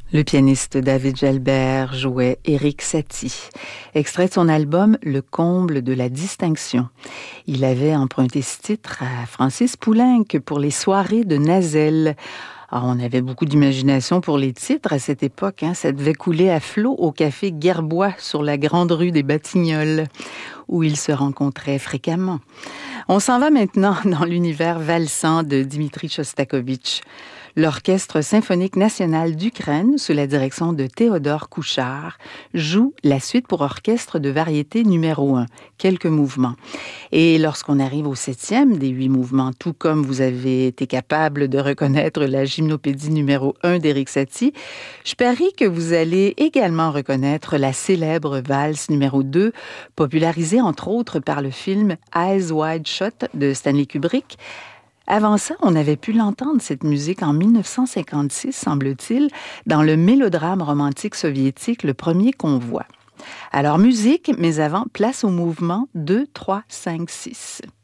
Le pianiste David Jalbert jouait Erik Satie, extrait de son album Le comble de la distinction. Il avait emprunté ce titre à Francis Poulenc pour les soirées de Nazelle. Alors, on avait beaucoup d'imagination pour les titres à cette époque. Ça devait couler à flot au café Gerbois sur la grande rue des Batignolles, où ils se rencontraient fréquemment. On s'en va maintenant dans l'univers valsant de Dimitri Chostakovitch. L'Orchestre symphonique national d'Ukraine, sous la direction de Théodore Kouchard, joue la suite pour orchestre de variété numéro 1, quelques mouvements. Et lorsqu'on arrive au 7e des 8 mouvements, tout comme vous avez été capable de reconnaître la gymnopédie numéro 1 d'Erik Satie, je parie que vous allez également reconnaître la célèbre valse numéro 2, popularisée entre autres par le film Eyes Wide Shut de Stanley Kubrick. Avant ça, on avait pu l'entendre, cette musique, en 1956, semble-t-il, dans le mélodrame romantique soviétique Le Premier Convoi. Alors, musique, mais avant, place au mouvement 2, 3, 5, 6.